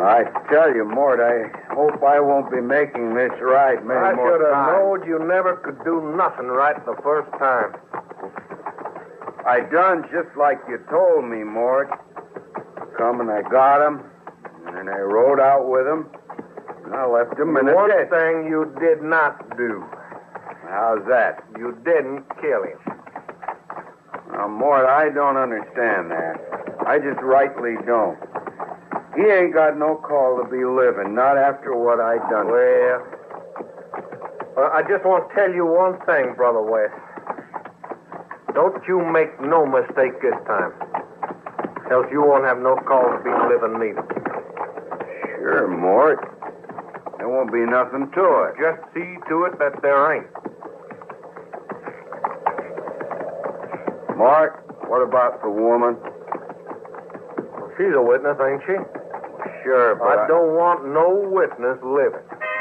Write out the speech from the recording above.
I tell you, Mort, I hope I won't be making this right many more times. I should have known you never could do nothing right the first time. I done just like you told me, Mort. Come and I got him, and then I rode out with him, and I left him in a One ditch. thing you did not do. How's that? You didn't kill him. Now, Mort, I don't understand that. I just rightly don't. He ain't got no call to be living, not after what I done. Well, I just want to tell you one thing, Brother West. Don't you make no mistake this time. Else you won't have no call to be living neither. Sure, Mort. There won't be nothing to it. Just see to it that there ain't. Mort, what about the woman? Well, she's a witness, ain't she? Sure, but I don't want no witness living.